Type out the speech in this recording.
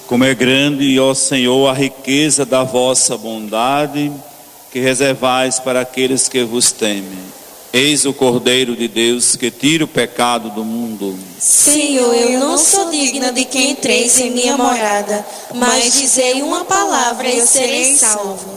Como é grande, ó Senhor, a riqueza da vossa bondade, que reservais para aqueles que vos temem. Eis o Cordeiro de Deus, que tira o pecado do mundo. Senhor, eu não sou digna de que entreis em minha morada, mas dizei uma palavra e eu serei salvo.